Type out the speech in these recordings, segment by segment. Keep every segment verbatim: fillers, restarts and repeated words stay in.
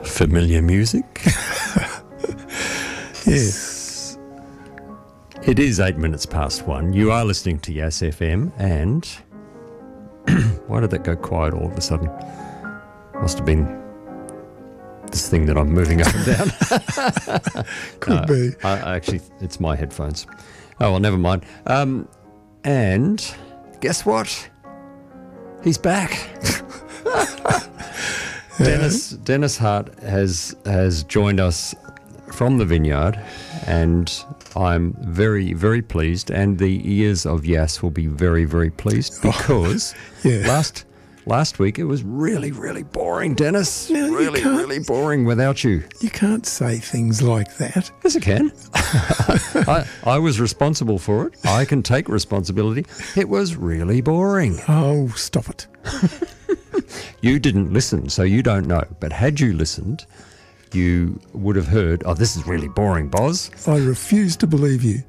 Familiar music. Yes. It is eight minutes past one. You are listening to Yass F M, and why did that go quiet all of a sudden? Must have been this thing that I'm moving up and down. Could No, be. I, I actually, it's my headphones. Oh, well, never mind. Um, and guess what? He's back. Dennis Dennis Hart has has joined us from the vineyard, and I'm very, very pleased, and the ears of Yass will be very, very pleased, because Oh, yeah. last last week it was really, really boring, Dennis. No, you really, can't. really boring without you. You can't say things like that. Yes, I can. I, I was responsible for it. I can take responsibility. It was really boring. Oh, stop it. You didn't listen, so you don't know. But had you listened, you would have heard, oh, this is really boring, Boz. I refuse to believe you.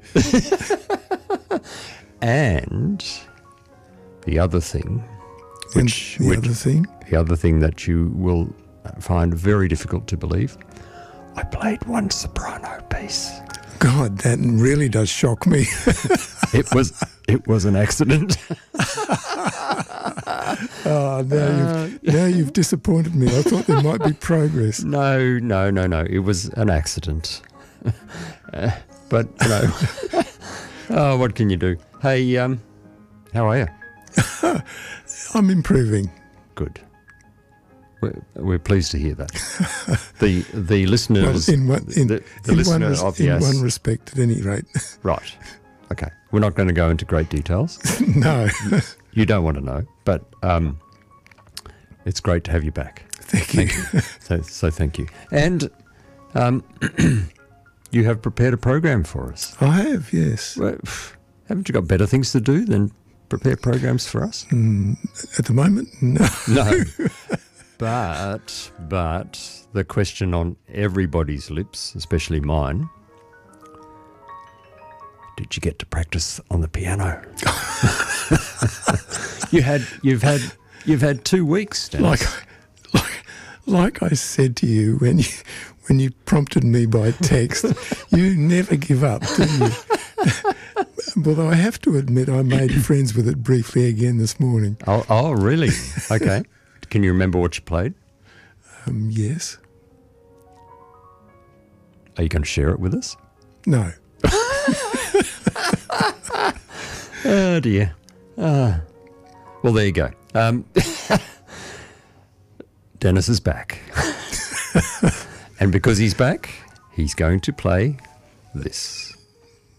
And the other thing, which, and the which other thing, the other thing that you will find very difficult to believe, I played one soprano piece. God, that really does shock me. It was it was an accident. Oh, now, you've, now you've disappointed me. I thought there might be progress. No, no, no, no. It was an accident. Uh, but you know, oh, what can you do? Hey, um, how are you? I'm improving. Good. We're, we're pleased to hear that. The the Well, listeners, in one, in, the, the in, listener one, res- of in Yass, one respect, at any rate. right? Okay, we're not going to go into great details. No. You don't want to know, but um, it's great to have you back. Thank you. Thank you. So, so thank you. And um, you have prepared a program for us. I have, yes. Well, haven't you got better things to do than prepare programs for us? Mm, at the moment, no. No. But, but the question on everybody's lips, especially mine, did you get to practice on the piano? you had, you've had, you've had two weeks, Dennis. Like, like, like I said to you when you when you prompted me by text, you never give up, do you? Although I have to admit, I made friends with it briefly again this morning. Oh, oh really? Okay. Can you remember what you played? Um, yes. Are you going to share it with us? No. Oh, dear. Ah. Well, there you go. Um, Dennis is back. And because he's back, he's going to play this.